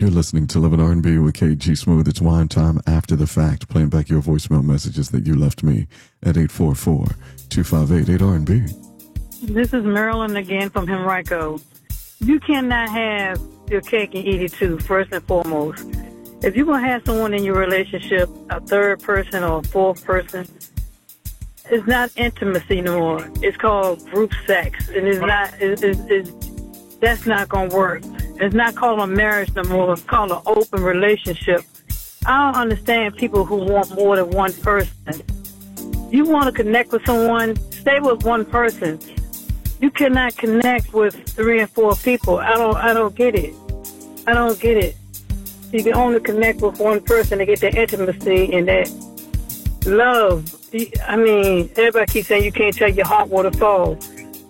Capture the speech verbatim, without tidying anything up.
You're listening to Living R and B with K G Smooth. It's wine time after the fact, playing back your voicemail messages that you left me at eight four four, two five eight, eight R and B. This is Marilyn again from Henrico. You cannot have your cake and eat it too, first and foremost. If you're going to have someone in your relationship, a third person or a fourth person, it's not intimacy no more. It's called group sex. And it's not, it's, it's, it's, that's not going to work. It's not called a marriage no more. It's called an open relationship. I don't understand people who want more than one person. You want to connect with someone, stay with one person. You cannot connect with three and four people. I don't I don't get it. I don't get it. You can only connect with one person to get that intimacy and that love. I mean, everybody keeps saying you can't tell your heart where to fall.